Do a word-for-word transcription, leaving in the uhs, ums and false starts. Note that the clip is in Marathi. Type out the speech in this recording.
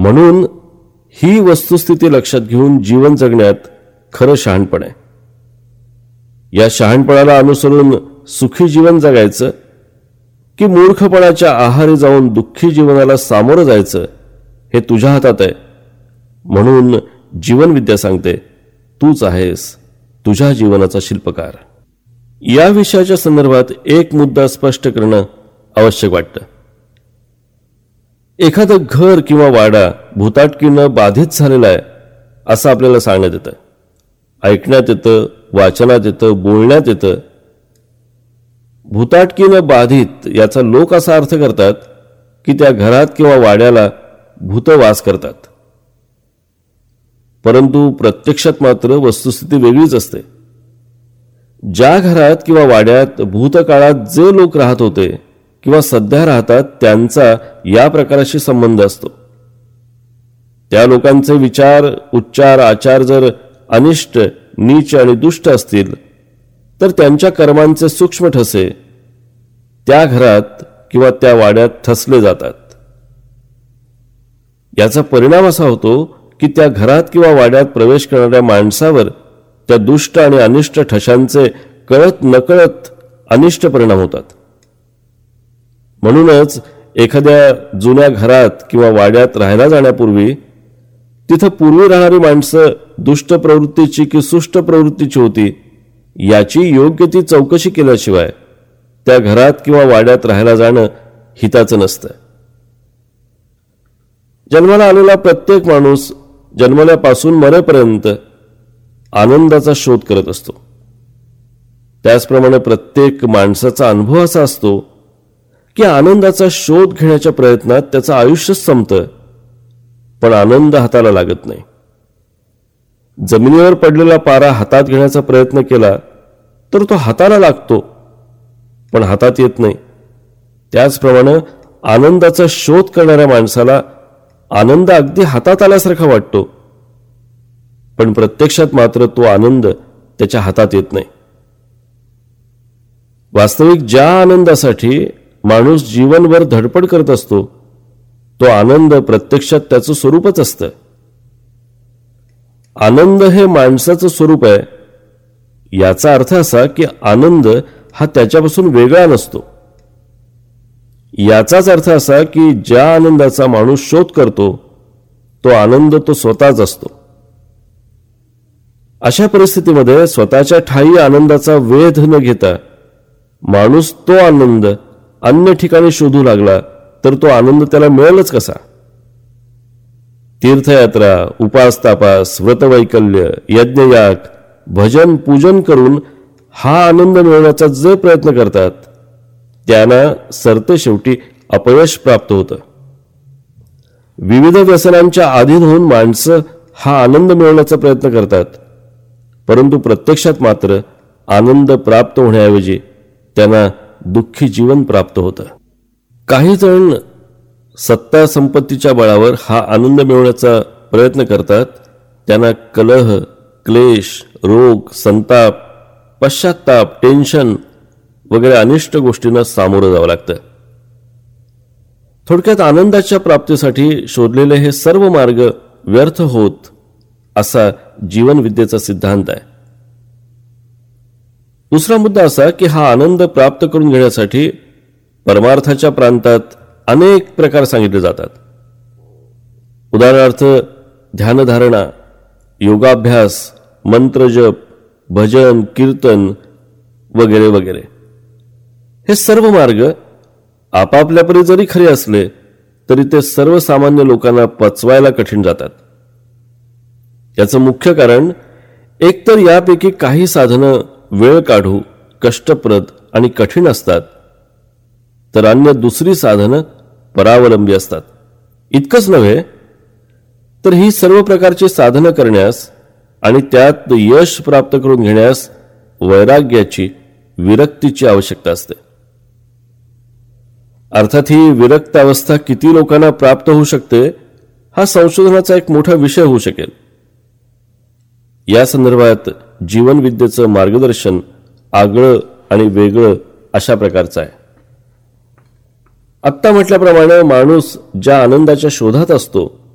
म्हणून ही वस्तुस्थिती लक्षात घेऊन जीवन जगण्यात खरं शहाणपण आहे. या शहाणपणाला अनुसरून सुखी जीवन जगायचं की मूर्खपणाच्या आहारी जाऊन दुःखी जीवनाला सामोरं जायचं हे तुझ्या हातात आहे. म्हणून जीवनविद्या सांगते, तूच आहेस तुझ्या जीवनाचा शिल्पकार. या विषयाच्या संदर्भात एक मुद्दा स्पष्ट करणं आवश्यक वाटतं. एखादं घर किंवा वाडा भूताटकीनं बाधित झालेला आहे असं आपल्याला सांगण्यात येतं, ऐकण्यात येतं, वाचनात येतं, बोलण्यात येतं. भूताटकीनं बाधित याचा लोक असा अर्थ करतात की त्या घरात किंवा वाड्याला भूत वास करतात. परंतु प्रत्यक्षात मात्र वस्तुस्थिती वेगळीच असते. ज्या घरात किंवा वाड्यात भूतकाळात जे लोक राहत होते किंवा सध्या राहतात त्यांचा या प्रकाराशी संबंध असतो. त्या लोकांचे विचार, उच्चार, आचार जर अनिष्ट, नीच आणि दुष्ट असतील तर त्यांच्या कर्मांचे सूक्ष्म ठसे त्या घरात किंवा त्या वाड्यात ठसले जातात. याचा परिणाम असा होतो की त्या घरात किंवा वाड्यात प्रवेश करणाऱ्या माणसावर त्या दुष्ट आणि अनिष्ट ठशांचे कळत नकळत अनिष्ट परिणाम होतात. म्हणूनच एखाद्या जुन्या घरात किंवा वाड्यात राहायला जाण्यापूर्वी तिथं पूर्वी राहणारी माणसं दुष्ट प्रवृत्तीची की सुष्ट प्रवृत्तीची होती याची योग्य ती चौकशी केल्याशिवाय त्या घरात किंवा वाड्यात राहायला जाणं हिताचं नसतं. जन्माला आलेला प्रत्येक माणूस जन्मल्यापासून मरेपर्यंत आनंदाचा शोध करत असतो. त्याचप्रमाणे प्रत्येक माणसाचा अनुभव असा असतो की आनंदाचा शोध घेण्याच्या प्रयत्नात त्याचं आयुष्य संपतं, पण आनंद हाताला लागत नाही. जमिनीवर पडलेला पारा हातात घेण्याचा प्रयत्न केला तर तो हाताला लागतो, पण हातात येत नाही. त्याचप्रमाणे आनंदाचा शोध करणाऱ्या माणसाला आनंद अगदी हातात आल्यासारखा वाटतो, पण प्रत्यक्षात मात्र तो आनंद त्याच्या हातात येत नाही. वास्तविक ज्या आनंदासाठी माणूस जीवनभर धडपड करत असतो तो आनंद प्रत्यक्षात त्याचं स्वरूपच असतं. आनंद हे माणसाचं स्वरूप आहे याचा अर्थ असा की आनंद हा त्याच्यापासून वेगळा नसतो. याचाच अर्थ असा की ज्या आनंदाचा माणूस शोध करतो तो आनंद तो स्वतःच असतो. अशा परिस्थितीमध्ये स्वतःच्या ठायी आनंदाचा वेध न घेता माणूस तो आनंद अन्य ठिकाणी शोधू लागला तर तो आनंद त्याला मिळेलच कसा? तीर्थयात्रा, उपास तापास, व्रतवैकल्य, यज्ञयाग, भजन पूजन करून हा आनंद मिळवण्याचा जे प्रयत्न करतात त्यांना सरते शेवटी अपयश प्राप्त होतं. विविध व्यसनांच्या अधीन होऊन माणसं हा आनंद मिळवण्याचा प्रयत्न करतात, परंतु प्रत्यक्षात मात्र आनंद प्राप्त होण्याऐवजी त्यांना दुःखी जीवन प्राप्त होतं. काही जण सत्ता संपत्तीच्या बळावर हा आनंद मिळवण्याचा प्रयत्न करतात. त्यांना कलह, क्लेश, रोग, संताप, पश्चाताप, टेन्शन वगैरे अनिष्ट गोष्टींना सामोरं जावं लागतं. थोडक्यात आनंदाच्या प्राप्तीसाठी शोधलेले हे सर्व मार्ग व्यर्थ होत असा जीवनविद्येचा सिद्धांत आहे. दुसरा मुद्दा असा की हा आनंद प्राप्त करून घेण्यासाठी परमार्थाच्या प्रांतात अनेक प्रकार सांगितले जातात. उदाहरणार्थ ध्यानधारणा, योगाभ्यास, मंत्रजप, भजन, कीर्तन वगैरे वगैरे. हे सर्व मार्ग आपापल्यापरी जरी खरे असले तरी ते सर्वसामान्य लोकांना पचवायला कठीण जातात. याचं मुख्य कारण एकतर यापैकी काही साधनं वेळ काढू, कष्टप्रद आणि कठीण असतात, तर अन्य दुसरी साधनं परावलंबी असतात. इतकंच नव्हे तर ही सर्व प्रकारची साधनं करण्यास आणि त्यात यश प्राप्त करून घेण्यास वैराग्याची, विरक्तीची आवश्यकता असते. अर्थात ही विरक्त अवस्था किती लोकांना प्राप्त होऊ शकते हा संशोधनाचा एक मोठा विषय होऊ शकेल. या संदर्भात जीवनविद्येचं मार्गदर्शन आगळं आणि वेगळं अशा प्रकारचं आहे. आत्ता म्हटल्याप्रमाणे माणूस ज्या आनंदाच्या शोधात असतो